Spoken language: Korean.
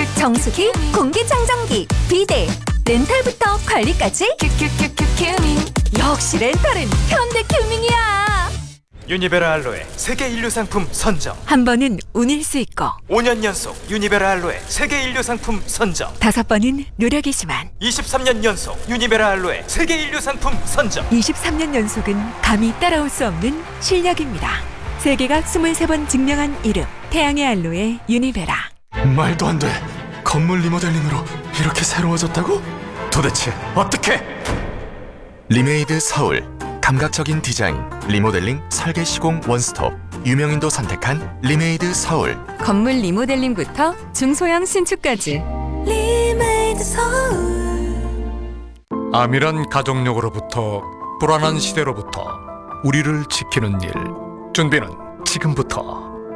정수기, 공기청정기, 비데, 렌탈부터 관리까지 큐큐큐큐 큐밍. 역시 렌탈은 현대큐밍이야. 유니베라 알로에 세계 인류 상품 선정. 한 번은 운일 수 있고 5년 연속 유니베라 알로에 세계 인류 상품 선정. 5번은 노력이지만 23년 연속 유니베라 알로에 세계 인류 상품 선정. 23년 연속은 감히 따라올 수 없는 실력입니다. 세계가 23번 증명한 이름, 태양의 알로에 유니베라. 말도 안 돼. 건물 리모델링으로 이렇게 새로워졌다고? 도대체 어떻게? 리메이드 서울. 감각적인 디자인, 리모델링, 설계 시공 원스톱. 유명인도 선택한 리메이드 서울. 건물 리모델링부터 중소형 신축까지. 리메이드 서울. 암이란 가족력으로부터 불안한 시대로부터 우리를 지키는 일. 준비는 지금부터.